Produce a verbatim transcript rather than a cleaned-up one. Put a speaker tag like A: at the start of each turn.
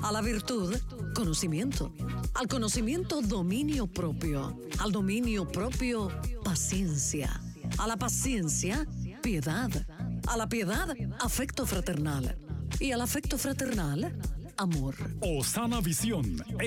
A: A la virtud, conocimiento. Al conocimiento, dominio propio. Al dominio propio, paciencia. A la paciencia, piedad. A la piedad, afecto fraternal. Y al afecto fraternal, amor.
B: Osana Visión.